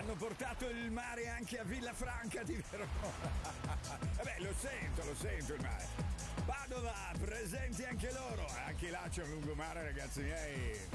hanno portato il mare anche a Villafranca di Verona. Lo sento il mare. Padova, presenti anche loro. Anche là c'è un lungomare, ragazzi miei.